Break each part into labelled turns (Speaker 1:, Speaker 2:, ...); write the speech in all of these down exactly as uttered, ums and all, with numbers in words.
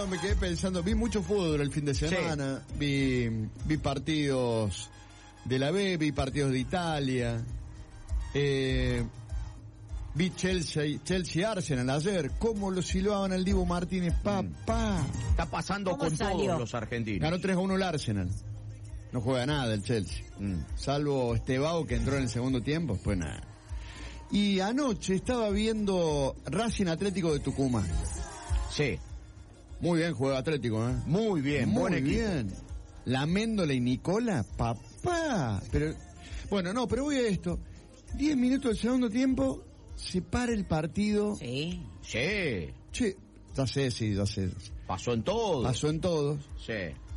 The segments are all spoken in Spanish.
Speaker 1: no, me quedé pensando, vi mucho fútbol el fin de semana, sí. vi, vi partidos de la B, vi partidos de Italia, eh, vi Chelsea, Chelsea Arsenal ayer, cómo lo silbaban al Dibu Martínez, papá.
Speaker 2: Está pasando con salió? todos los argentinos.
Speaker 1: Ganó tres a uno el Arsenal. No juega nada el Chelsea. Mm. Salvo Estevao que entró en el segundo tiempo, pues nada. Y anoche estaba viendo Racing Atlético de Tucumán.
Speaker 2: Sí.
Speaker 1: Muy bien juega Atlético, ¿eh?
Speaker 2: Muy bien,
Speaker 1: muy
Speaker 2: buen
Speaker 1: bien. Equipo. La Méndola y Nicola, papá. Pero, bueno, no, pero voy a esto. Diez minutos del segundo tiempo, se para el partido.
Speaker 2: Sí. Sí.
Speaker 1: Che, ya sé, sí, ya sé.
Speaker 2: Pasó en todos.
Speaker 1: Pasó en todos.
Speaker 2: Sí.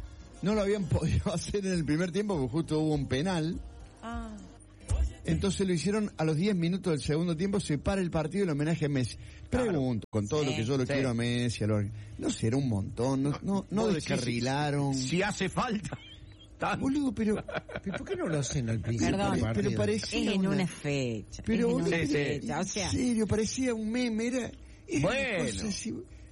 Speaker 1: No lo habían podido hacer en el primer tiempo porque justo hubo un penal. Ah. Entonces lo hicieron a los diez minutos del segundo tiempo, se para el partido el homenaje a Messi. Pregunto, con todo sí, lo que yo lo sí. quiero a Messi, a lo... no será un montón, no, no, no, no descarrilaron.
Speaker 2: Si, si hace falta.
Speaker 1: Tan... Boludo, pero, pero ¿por qué no lo hacen al principio?
Speaker 3: Perdón,
Speaker 1: pero, pero parecía
Speaker 3: es en
Speaker 1: una,
Speaker 3: una fecha.
Speaker 1: Pero,
Speaker 3: es en
Speaker 1: una
Speaker 3: una
Speaker 1: sí,
Speaker 3: fecha, o sea...
Speaker 1: En serio, parecía un meme, era... era
Speaker 2: bueno.
Speaker 1: Así,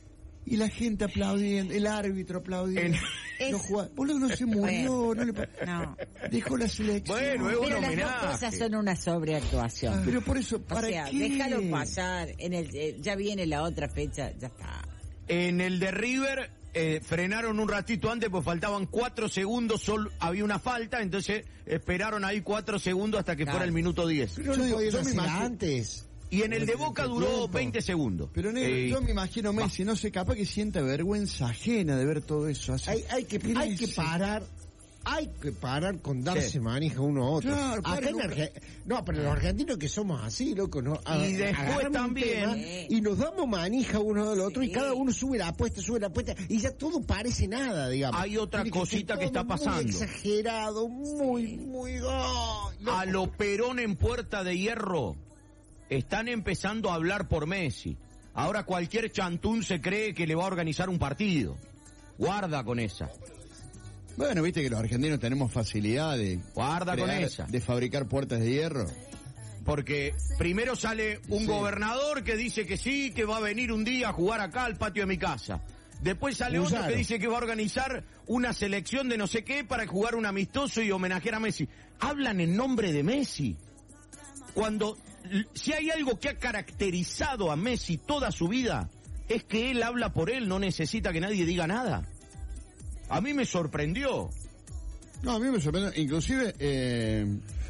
Speaker 1: y la gente aplaudiendo, el árbitro aplaudiendo. En... No juega, boludo, no se murió, no le
Speaker 3: no.
Speaker 1: Dejó la selección.
Speaker 2: Bueno, es un
Speaker 3: pero
Speaker 2: homenaje.
Speaker 3: Las dos cosas son una sobreactuación.
Speaker 1: Ah, pero por eso, ¿para
Speaker 3: o sea,
Speaker 1: qué?
Speaker 3: Déjalo pasar, en el, eh, ya viene la otra fecha, ya está.
Speaker 2: En el de River, eh, frenaron un ratito antes, pues faltaban cuatro segundos, solo había una falta, entonces esperaron ahí cuatro segundos hasta que claro. fuera el minuto diez.
Speaker 1: Pero yo, digo, yo me imagino antes.
Speaker 2: Y en el de Boca duró tiempo. veinte segundos.
Speaker 1: Pero negro, eh, yo me imagino Messi, va. no sé, capaz que sienta vergüenza ajena de ver todo eso. Así.
Speaker 4: Hay, hay que, hay que parar, hay que parar con darse sí. manija uno a otro.
Speaker 1: Claro,
Speaker 4: Acá en Arge... No, pero los argentinos que somos así, loco, ¿no?
Speaker 2: Y después también.
Speaker 4: Y nos damos manija uno al otro sí. y cada uno sube la apuesta, sube la apuesta y ya todo parece nada, digamos.
Speaker 2: Hay otra Tiene cosita que, que está pasando.
Speaker 4: Muy exagerado, muy, muy... Oh,
Speaker 2: a lo Perón en Puerta de Hierro. Están empezando a hablar por Messi. Ahora cualquier chantún se cree que le va a organizar un partido. Guarda con esa.
Speaker 1: Bueno, viste que los argentinos tenemos facilidad de...
Speaker 2: Guarda
Speaker 1: crear,
Speaker 2: con esa.
Speaker 1: De fabricar puertas de hierro.
Speaker 2: Porque primero sale un sí. gobernador que dice que sí, que va a venir un día a jugar acá al patio de mi casa. Después sale otro que dice que va a organizar una selección de no sé qué para jugar un amistoso y homenajear a Messi. Hablan en nombre de Messi. Cuando... Si hay algo que ha caracterizado a Messi toda su vida, es que él habla por él, no necesita que nadie diga nada. A mí me sorprendió.
Speaker 1: No, a mí me sorprendió. Inclusive, eh,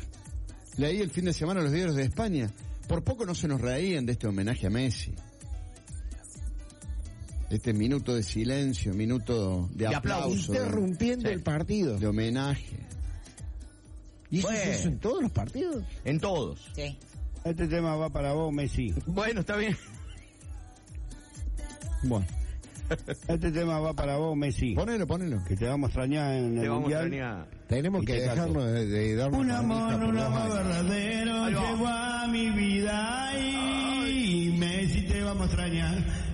Speaker 1: leí el fin de semana los diarios de España. Por poco no se nos reían de este homenaje a Messi. Este minuto de silencio, minuto de, de aplauso.
Speaker 4: Interrumpiendo
Speaker 1: de,
Speaker 4: el partido.
Speaker 1: De homenaje.
Speaker 4: ¿Y eso, bueno. es eso en todos los partidos?
Speaker 2: En todos.
Speaker 3: Sí.
Speaker 5: Este tema va para vos, Messi.
Speaker 2: Bueno, está bien.
Speaker 1: Bueno.
Speaker 5: Este tema va para vos, Messi.
Speaker 1: Ponelo, ponelo.
Speaker 5: Que te vamos a extrañar en
Speaker 2: te
Speaker 5: el mundial.
Speaker 2: Extrañar.
Speaker 4: Tenemos que dejarlo de, de darnos
Speaker 5: un amor, un amor verdadero llegó a mi vida y Messi te vamos a extrañar.